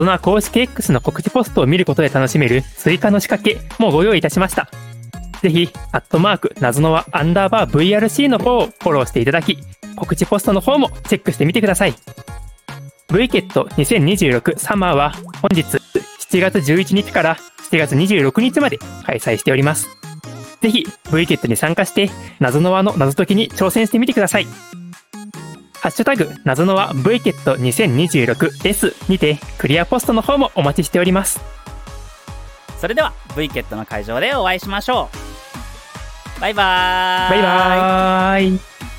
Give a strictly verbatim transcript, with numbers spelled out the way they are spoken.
その公式 X の告知ポストを見ることで楽しめる追加の仕掛けもご用意いたしました。ぜひ、アットマーク、なぞのわアンダーバー ブイアールシー の方をフォローしていただき、告知ポストの方もチェックしてみてください。ブイケットにせんにじゅうろくサマーは本日しちがつじゅういちにちからしちがつにじゅうろくにちまで開催しております。ぜひ ブイケットに参加してなぞのわの謎解きに挑戦してみてください。ハッシュタグなぞのわ ブイケットにせんにじゅうろくエス にてクリアポストの方もお待ちしております。 それでは ブイケットの会場でお会いしましょう。バイバーイ。 バイバーイ。